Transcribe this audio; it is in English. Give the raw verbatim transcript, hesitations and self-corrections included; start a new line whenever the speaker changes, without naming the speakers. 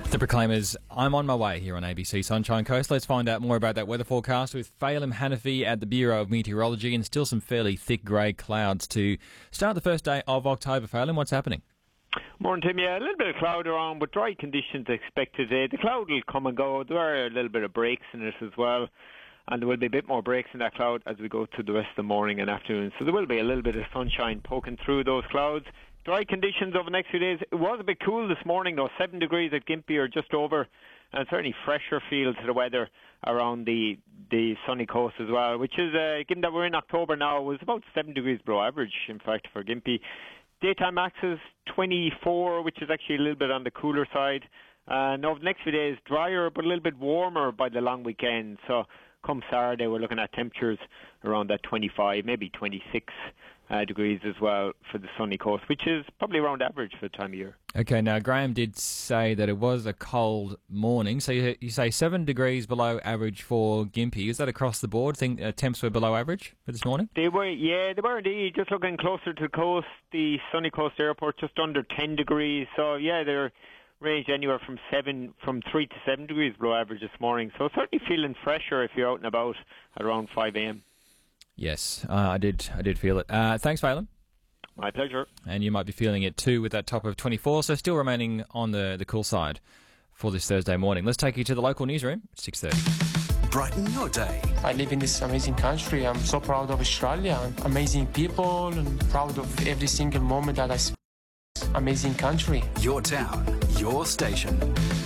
The Proclaimers, I'm on my way here on A B C Sunshine Coast. Let's find out more about that weather forecast with Phelim Hanafi at the Bureau of Meteorology, and still some fairly thick grey clouds to start the first day of October. Phelim, what's happening?
Morning, Tim. Yeah, a little bit of cloud around, but dry conditions expected today. The cloud will come and go. There are a little bit of breaks in it as well, and there will be a bit more breaks in that cloud as we go through the rest of the morning and afternoon. So there will be a little bit of sunshine poking through those clouds. Dry conditions over the next few days. It was a bit cool this morning, though. Seven degrees at Gympie or just over, and certainly fresher feel to the weather around the the sunny coast as well, which is, uh, given that we're in October now, was about seven degrees below average, in fact, for Gympie. Daytime maxes twenty-four, which is actually a little bit on the cooler side. And over the next few days, drier but a little bit warmer by the long weekend. So come Saturday, we're looking at temperatures around that twenty-five, maybe twenty-six uh, degrees as well for the sunny coast, which is probably around average for the time of year.
Okay, now Graham did say that it was a cold morning. So you, you say seven degrees below average for Gympie. Is that across the board? Think uh, temps were below average for this morning?
They were, yeah, they were indeed. Just looking closer to the coast, the sunny coast airport, just under ten degrees. So yeah, they're ranged anywhere from seven, from three to seven degrees below average this morning. So certainly feeling fresher if you're out and about at around five a.m.
Yes, uh, I did. I did feel it. Uh, thanks, Phelim.
My pleasure.
And you might be feeling it too with that top of twenty-four. So still remaining on the the cool side for this Thursday morning. Let's take you to the local newsroom. Six thirty.
Brighten your day.
I live in this amazing country. I'm so proud of Australia. Amazing people, and proud of every single moment that I spend. Amazing country.
Your town, your station.